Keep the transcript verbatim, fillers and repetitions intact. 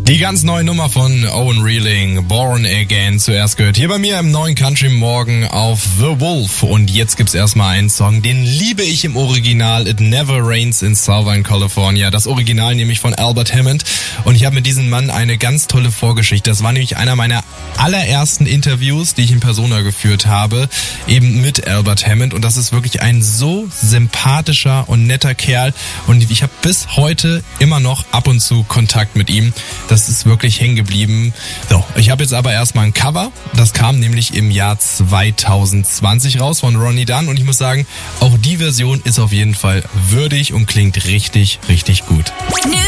Die ganz neue Nummer von Owen Reeling, Born Again, zuerst gehört hier bei mir im neuen Country Morgen auf The Wolf. Und jetzt gibt's erstmal einen Song, den liebe ich im Original, It Never Rains in Southern California. Das Original nämlich von Albert Hammond. Und ich habe mit diesem Mann eine ganz tolle Vorgeschichte. Das war nämlich einer meiner allerersten Interviews, die ich in Persona geführt habe, eben mit Albert Hammond. Und das ist wirklich ein so sympathischer und netter Kerl. Und ich habe bis heute immer noch ab und zu Kontakt mit ihm. Das ist wirklich hängen geblieben. So, ich habe jetzt aber erstmal ein Cover. Das kam nämlich im Jahr zwanzig zwanzig raus von Ronnie Dunn. Und ich muss sagen, auch die Version ist auf jeden Fall würdig und klingt richtig, richtig gut.